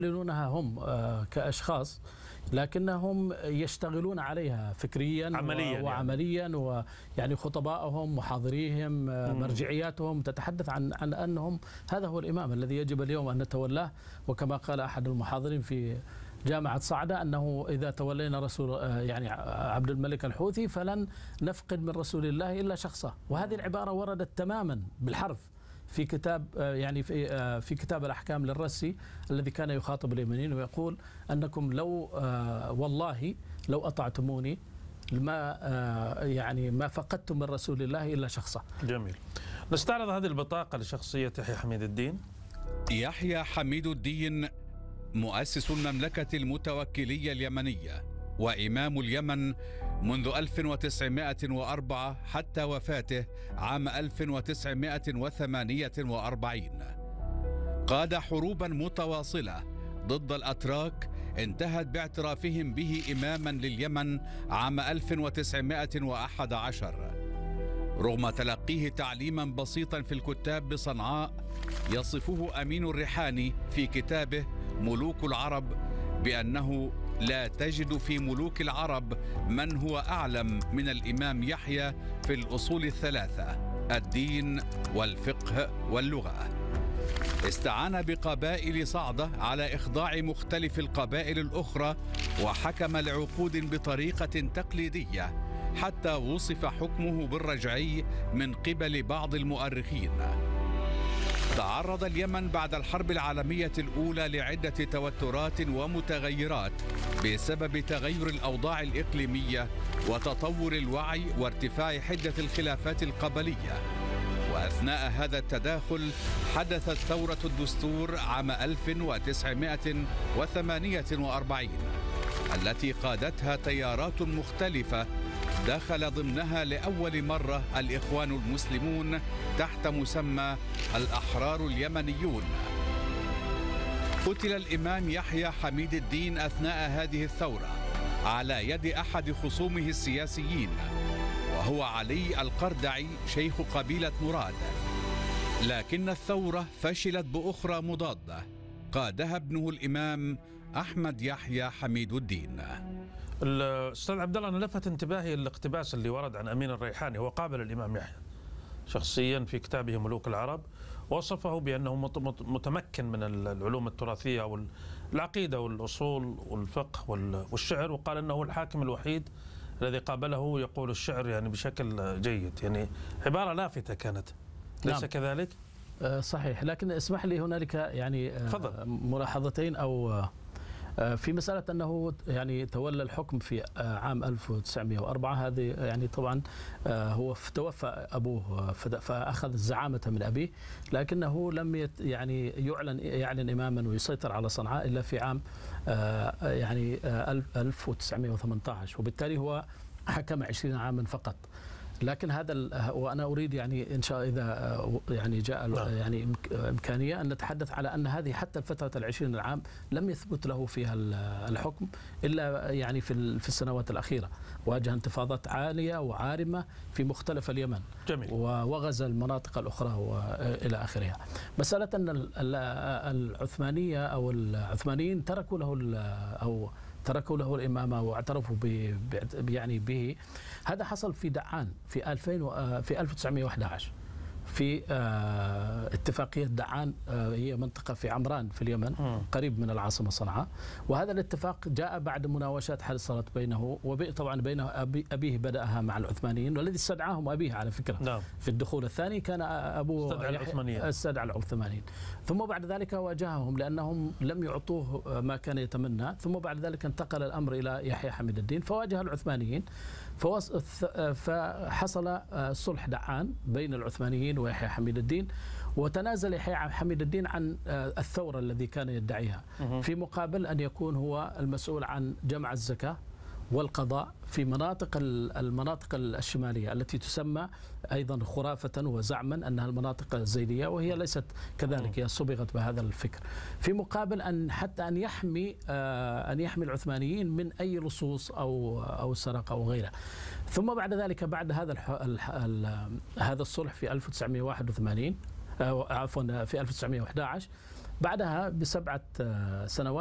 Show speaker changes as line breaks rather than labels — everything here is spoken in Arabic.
يعلنونها هم كأشخاص، لكنهم يشتغلون عليها فكريا
عمليا
وعمليا ويعني خطبائهم محاضريهم مرجعياتهم تتحدث عن أنهم هذا هو الإمام الذي يجب اليوم أن نتولاه. وكما قال أحد المحاضرين في جامعة صعدة أنه إذا تولينا رسول يعني عبد الملك الحوثي فلن نفقد من رسول الله إلا شخصه. وهذه العبارة وردت تماما بالحرف في كتاب يعني في كتاب الأحكام للرسي الذي كان يخاطب اليمنيين ويقول أنكم لو والله لو أطعتموني ما يعني ما فقدتم من رسول الله إلا شخصه.
جميل. نستعرض هذه البطاقة لشخصية يحيى حميد الدين.
يحيى حميد الدين مؤسس المملكة المتوكلية اليمنية وإمام اليمن منذ 1904 حتى وفاته عام 1948. قاد حروبا متواصلة ضد الأتراك انتهت باعترافهم به إماما لليمن عام 1911. رغم تلقيه تعليما بسيطا في الكتاب بصنعاء، يصفه أمين الريحاني في كتابه ملوك العرب بأنه لا تجد في ملوك العرب من هو أعلم من الإمام يحيى في الأصول الثلاثة: الدين والفقه واللغة. استعان بقبائل صعدة على إخضاع مختلف القبائل الأخرى وحكم لعقود بطريقة تقليدية حتى وصف حكمه بالرجعي من قبل بعض المؤرخين. تعرض اليمن بعد الحرب العالمية الأولى لعدة توترات ومتغيرات بسبب تغير الأوضاع الإقليمية وتطور الوعي وارتفاع حدة الخلافات القبلية. وأثناء هذا التداخل حدثت ثورة الدستور عام 1948 التي قادتها تيارات مختلفة دخل ضمنها لأول مرة الإخوان المسلمون تحت مسمى الأحرار اليمنيون. قتل الإمام يحيى حميد الدين أثناء هذه الثورة على يد أحد خصومه السياسيين وهو علي القردعي شيخ قبيلة مراد، لكن الثورة فشلت بأخرى مضادة قادها ابنه الإمام أحمد يحيى حميد الدين.
الأستاذ عبد الله، أنا لفت انتباهي الاقتباس اللي ورد عن أمين الريحاني. هو قابل الإمام يحيى شخصيا في كتابه ملوك العرب، وصفه بأنه متمكن من العلوم التراثية والعقيدة والأصول والفقه والشعر، وقال أنه الحاكم الوحيد الذي قابله يقول الشعر يعني بشكل جيد. يعني عبارة لافتة كانت، ليس
نعم.
كذلك؟
صحيح، لكن اسمح لي هنالك يعني ملاحظتين أو في مسألة أنه يعني تولى الحكم في عام 1904. هذه يعني طبعا هو توفى أبوه فأخذ الزعامة من أبيه، لكنه لم يعني يعلن إماما ويسيطر على صنعاء إلا في عام يعني 1918، وبالتالي هو حكم 20 عاما فقط. لكن هذا وانا اريد يعني ان شاء اذا يعني جاء يعني امكانيه ان نتحدث على ان هذه حتى الفتره ال20 عام لم يثبت له فيها الحكم الا يعني في السنوات الاخيره. واجه انتفاضات عاليه وعارمه في مختلف اليمن.
جميل.
وغزا المناطق الاخرى والى اخرها. مساله ان العثمانيه او العثمانيين تركوا له الإمامة واعترفوا يعني به. هذا حصل في دعان في 1911 في اتفاقية دعان، هي منطقة في عمران في اليمن قريب من العاصمة صنعاء. وهذا الاتفاق جاء بعد مناوشات حصلت بينه طبعا بينه أبيه بدأها مع العثمانيين، والذي استدعاهم أبيه على فكرة.
نعم.
في الدخول الثاني كان أبوه استدعى العثمانيين، ثم بعد ذلك واجههم لأنهم لم يعطوه ما كان يتمنى، ثم بعد ذلك انتقل الأمر إلى يحيى حميد الدين فواجه العثمانيين، فحصل صلح دعان بين العثمانيين ويحيى حميد الدين، وتنازل يحيى حميد الدين عن الثورة الذي كان يدعيها، في مقابل أن يكون هو المسؤول عن جمع الزكاة والقضاء في المناطق الشمالية التي تسمى أيضا خرافة وزعما أنها المناطق الزيدية، وهي ليست كذلك، هي صبغت بهذا الفكر، في مقابل أن حتى أن يحمي العثمانيين من أي لصوص أو سرقة أو غيره. ثم بعد ذلك بعد هذا الصلح في 1981 عفوا في 1911 بعدها ب7 سنوات